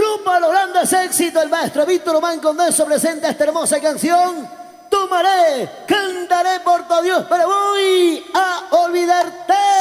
Grupo Los Grandes Éxitos, el maestro Víctor Humán Condeso presenta esta hermosa canción. Tomaré, cantaré por tu Dios, pero voy a olvidarte.